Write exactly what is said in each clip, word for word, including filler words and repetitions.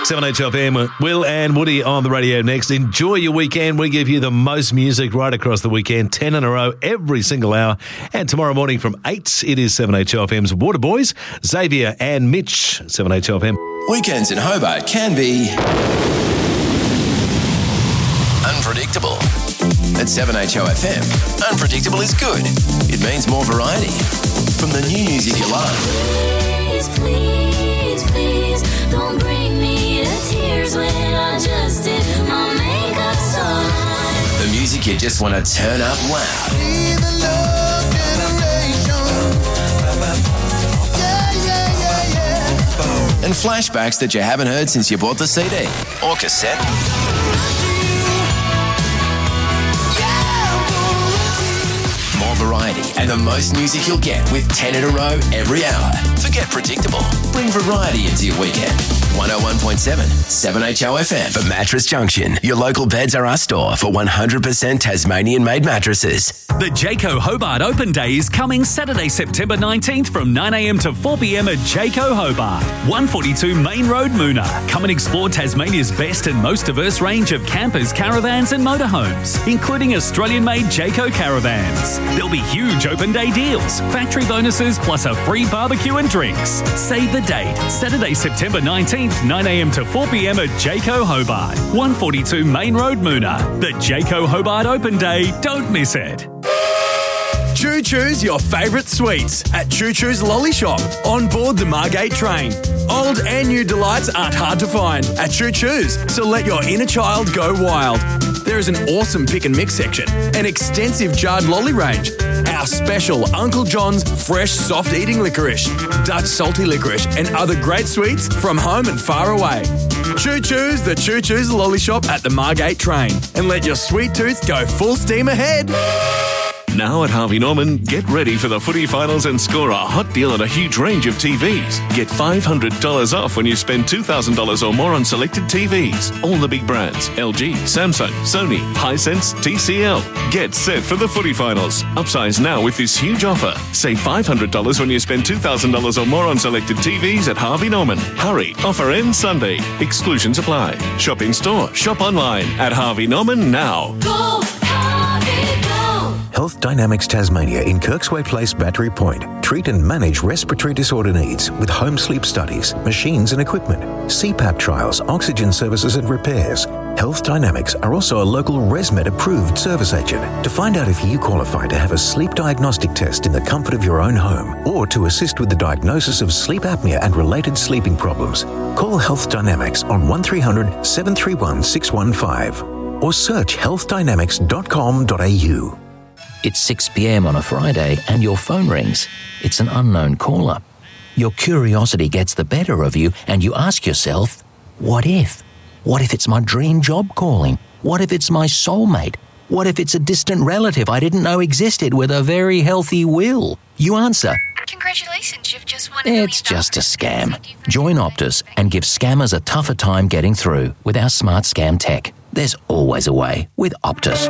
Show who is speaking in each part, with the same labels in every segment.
Speaker 1: seven H F M, Will and Woody on the radio next. Enjoy your weekend. We give you the most music right across the weekend, ten in a row, every single hour. And tomorrow morning from eight, it is seven H F M's Water Boys, Xavier and Mitch, seven H F M.
Speaker 2: Weekends in Hobart can be unpredictable. At seven H O F M, unpredictable is good. It means more variety. From the new music you love.
Speaker 3: Please, please, please, don't bring me to tears when I just did my makeup so high.
Speaker 2: The music you just want to turn up loud. And flashbacks that you haven't heard since you bought the C D or cassette. More variety and the most music you'll get with ten in a row every hour. Forget predictable. Bring variety into your weekend. one oh one point seven, seven H O F M. For Mattress Junction, your local Beds R Us store for one hundred percent Tasmanian-made mattresses.
Speaker 4: The Jayco Hobart Open Day is coming Saturday, September nineteenth from nine a.m. to four p.m. at Jayco Hobart, one forty-two Main Road, Moona. Come and explore Tasmania's best and most diverse range of campers, caravans and motorhomes, including Australian-made Jayco caravans. There'll be huge open day deals, factory bonuses plus a free barbecue and drinks. Save the date, Saturday, September nineteenth, nine a.m. to four p.m. at Jayco Hobart, one forty-two Main Road, Moona. The Jayco Hobart Open Day, don't miss it.
Speaker 5: Choo Choo's your favourite sweets at Choo Choo's Lolly Shop on board the Margate train. Old and new delights aren't hard to find at Choo Choo's, so let your inner child go wild. There is an awesome pick and mix section, an extensive jarred lolly range, our special Uncle John's fresh soft eating licorice, Dutch salty licorice and other great sweets from home and far away. Choo Choo's, the Choo Choo's Lolly Shop at the Margate train, and let your sweet tooth go full steam ahead.
Speaker 6: Now at Harvey Norman, get ready for the footy finals and score a hot deal on a huge range of T Vs. Get five hundred dollars off when you spend two thousand dollars or more on selected T Vs. All the big brands, L G, Samsung, Sony, Hisense, T C L. Get set for the footy finals. Upsize now with this huge offer. Save five hundred dollars when you spend two thousand dollars or more on selected T Vs at Harvey Norman. Hurry, offer ends Sunday. Exclusions apply. Shop in store, shop online at Harvey Norman now.
Speaker 3: Go, Harvey, go.
Speaker 7: Health Dynamics Tasmania in Kirksway Place, Battery Point. Treat and manage respiratory disorder needs with home sleep studies, machines and equipment, C PAP trials, oxygen services and repairs. Health Dynamics are also a local ResMed approved service agent. To find out if you qualify to have a sleep diagnostic test in the comfort of your own home or to assist with the diagnosis of sleep apnea and related sleeping problems, call Health Dynamics on one three hundred, seven three one, six one five or search health dynamics dot com dot a u.
Speaker 8: It's six p.m. on a Friday and your phone rings. It's an unknown caller. Your curiosity gets the better of you and you ask yourself, what if? What if it's my dream job calling? What if it's my soulmate? What if it's a distant relative I didn't know existed with a very healthy will? You answer,
Speaker 9: congratulations, you've just won a million
Speaker 8: it's just a scam. Join Optus and give scammers a tougher time getting through with our smart scam tech. There's always a way with Optus.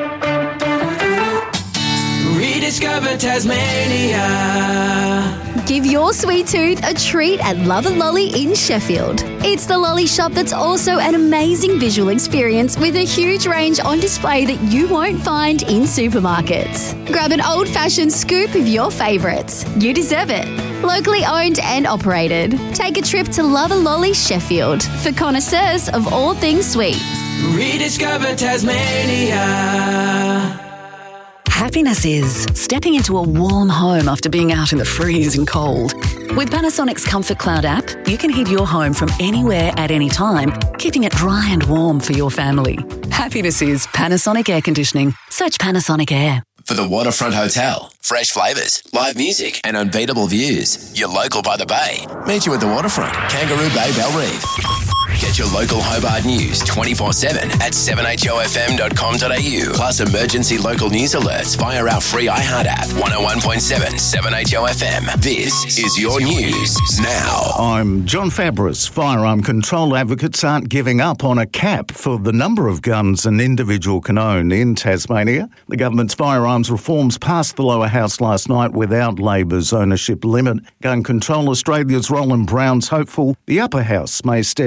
Speaker 10: Rediscover Tasmania.
Speaker 11: Give your sweet tooth a treat at Love and Lolly in Sheffield. It's the lolly shop that's also an amazing visual experience with a huge range on display that you won't find in supermarkets. Grab an old-fashioned scoop of your favourites. You deserve it. Locally owned and operated. Take a trip to Love and Lolly Sheffield for connoisseurs of all things sweet.
Speaker 10: Rediscover Tasmania.
Speaker 12: Happiness is stepping into a warm home after being out in the freezing cold. With Panasonic's Comfort Cloud app, you can heat your home from anywhere at any time, keeping it dry and warm for your family. Happiness is Panasonic Air Conditioning. Search Panasonic Air.
Speaker 2: For the Waterfront Hotel, fresh flavours, live music and unbeatable views. You're local by the bay. Meet you at the Waterfront, Kangaroo Bay, Belrive. Get your local Hobart news twenty-four seven at seven h o f m dot com dot a u. Plus emergency local news alerts via our free iHeart app. one oh one point seven, seven H O F M. This is your news now.
Speaker 13: I'm John Fabris. Firearm control advocates aren't giving up on a cap for the number of guns an individual can own in Tasmania. The government's firearms reforms passed the lower house last night without Labor's ownership limit. Gun Control Australia's Roland Brown's hopeful the upper house may step in with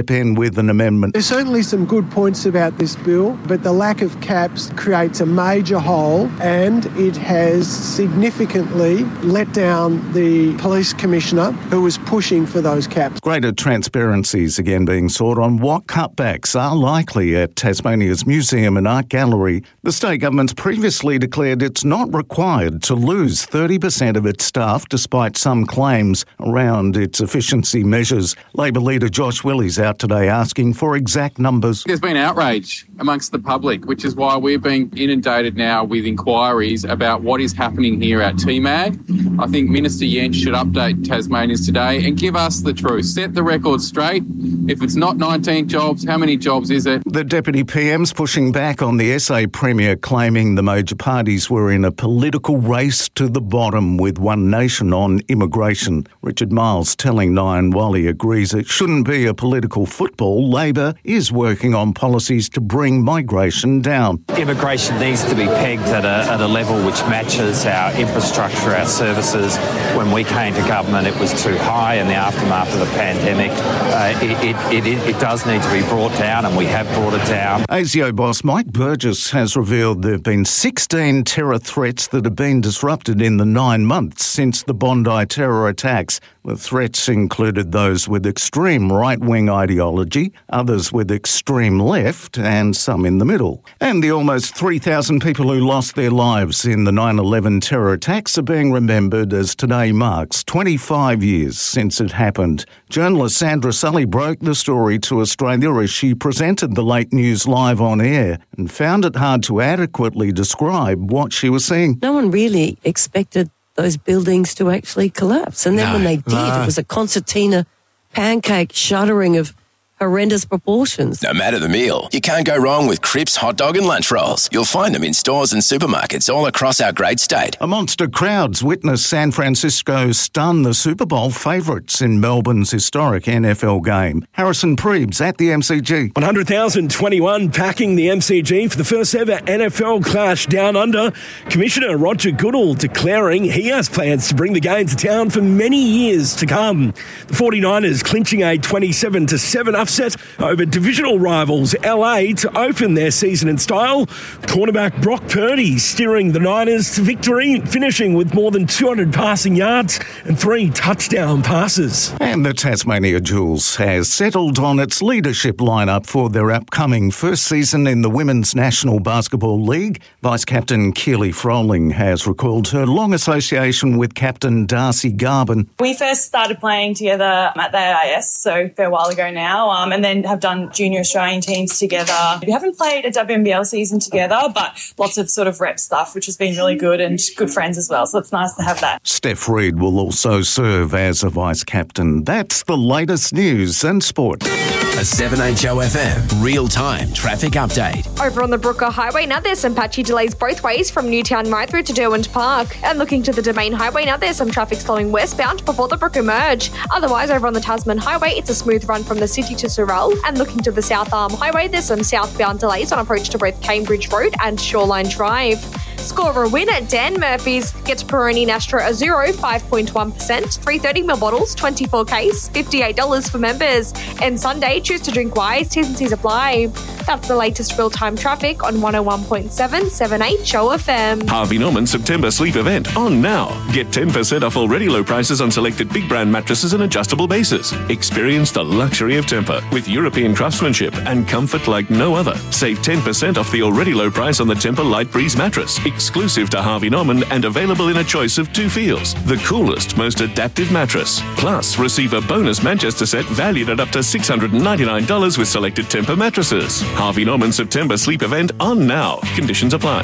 Speaker 13: with an amendment.
Speaker 14: There's certainly some good points about this bill, but the lack of caps creates a major hole, and it has significantly let down the police commissioner who was pushing for those caps.
Speaker 13: Greater transparency is again being sought on what cutbacks are likely at Tasmania's Museum and Art Gallery. The state government's previously declared it's not required to lose thirty percent of its staff despite some claims around its efficiency measures. Labor leader Josh Willey's out today asking for exact numbers.
Speaker 15: There's been outrage amongst the public, which is why we're being inundated now with inquiries about what is happening here at T MAG. I think Minister Jens should update Tasmanians today and give us the truth. Set the record straight. If it's not nineteen jobs, how many jobs is it?
Speaker 13: The Deputy P M's pushing back on the S A Premier, claiming the major parties were in a political race to the bottom with One Nation on immigration. Richard Miles telling Nine while he agrees it shouldn't be a political football, Labor is working on policies to bring migration down.
Speaker 16: Immigration needs to be pegged at a, at a level which matches our infrastructure, our services. When we came to government, it was too high. In the aftermath of the pandemic, uh, it, it, it, it does need to be brought down, and we have brought it down.
Speaker 13: ASIO boss Mike Burgess has revealed there have been sixteen terror threats that have been disrupted in the nine months since the Bondi terror attacks. The threats included those with extreme right-wing ideology, others with extreme left, and some in the middle. And the almost three thousand people who lost their lives in the nine eleven terror attacks are being remembered as today marks twenty-five years since it happened. Journalist Sandra Sully broke the story to Australia as she presented the late news live on air and found it hard to adequately describe what she was seeing.
Speaker 17: No one really expected those buildings to actually collapse. And then
Speaker 1: No.
Speaker 17: when they did,
Speaker 1: No.
Speaker 17: it was a concertina pancake shuddering of horrendous proportions.
Speaker 2: No matter the meal, you can't go wrong with Cripps hot dog and lunch rolls. You'll find them in stores and supermarkets all across our great state.
Speaker 13: A monster crowds witnessed San Francisco stun the Super Bowl favourites in Melbourne's historic N F L game. Harrison Prebes at the M C G.
Speaker 18: one hundred thousand twenty-one packing the M C G for the first ever N F L clash down under. Commissioner Roger Goodall declaring he has plans to bring the game to town for many years to come. The forty-niners clinching a twenty-seven to seven upset over divisional rivals L A to open their season in style. Cornerback Brock Purdy steering the Niners to victory, finishing with more than two hundred passing yards and three touchdown passes.
Speaker 13: And the Tasmania Jewels has settled on its leadership lineup for their upcoming first season in the Women's National Basketball League. Vice-Captain Keely Froling has recalled her long association with Captain Darcy Garvin.
Speaker 19: We first started playing together at the A I S, so a fair while ago now, um, and then have done junior Australian teams together. We haven't played a W N B L season together, but lots of sort of rep stuff, which has been really good, and good friends as well, so it's nice to have that.
Speaker 13: Steph Reid will also serve as a vice-captain. That's the latest news and sport.
Speaker 2: A seven H O F M real-time traffic update.
Speaker 20: Over on the Brooker Highway, now there's some patchy delays both ways from Newtown right through to Derwent Park. And looking to the Domain Highway, now there's some traffic slowing westbound before the Brooker merge. Otherwise, over on the Tasman Highway, it's a smooth run from the city to Sorell. And looking to the South Arm Highway, there's some southbound delays on approach to both Cambridge Road and Shoreline Drive. Score a win at Dan Murphy's. Get Peroni Nastro Azzurro five point one percent, three thirty ml bottles, twenty-four case, fifty-eight dollars for members. And Sunday, choose to drink wise, T's and C's apply. That's the latest real-time traffic on one oh one point seven, seven H O F M.
Speaker 6: Harvey Norman September sleep event on now. Get ten percent off already low prices on selected big brand mattresses and adjustable bases. Experience the luxury of Tempur with European craftsmanship and comfort like no other. Save ten percent off the already low price on the Tempur Light Breeze mattress. Exclusive to Harvey Norman and available in a choice of two feels. The coolest, most adaptive mattress. Plus, receive a bonus Manchester set valued at up to six hundred ninety-nine dollars with selected Tempur mattresses. Harvey Norman September sleep event on now. Conditions apply.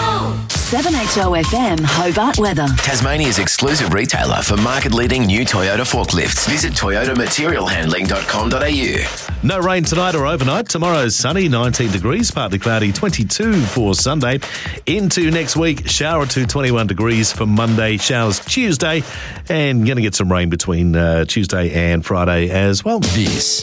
Speaker 12: seven H O F M Hobart weather.
Speaker 2: Tasmania's exclusive retailer for market-leading new Toyota forklifts. Visit toyota material handling dot com dot a u.
Speaker 1: No rain tonight or overnight. Tomorrow's sunny, nineteen degrees, partly cloudy, twenty-two for Sunday. Into next week, shower to twenty-one degrees for Monday, showers Tuesday, and going to get some rain between uh, Tuesday and Friday as well.
Speaker 2: This